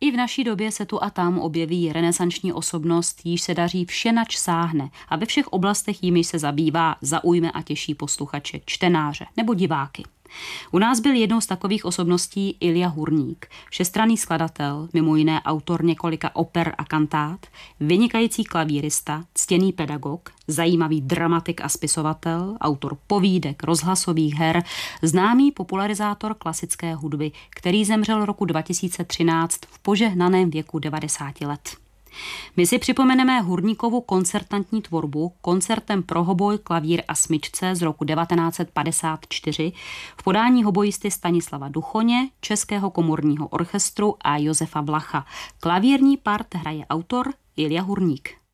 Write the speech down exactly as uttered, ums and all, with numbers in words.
I v naší době se tu a tam objeví renesanční osobnost, jíž se daří vše, nač sáhne, a ve všech oblastech jimiž se zabývá, zaujme a těší posluchače, čtenáře nebo diváky. U nás byl jednou z takových osobností Ilja Hurník, všestranný skladatel, mimo jiné autor několika oper a kantát, vynikající klavírista, ctěný pedagog, zajímavý dramatik a spisovatel, autor povídek, rozhlasových her, známý popularizátor klasické hudby, který zemřel roku dva tisíce třináct v požehnaném věku devadesáti let. My si připomeneme Hurníkovu koncertantní tvorbu koncertem pro hoboj, klavír a smyčce z roku devatenáct set padesát čtyři v podání hobojisty Stanislava Duchoně, Českého komorního orchestru a Josefa Vlacha. Klavírní part hraje autor Ilja Hurník.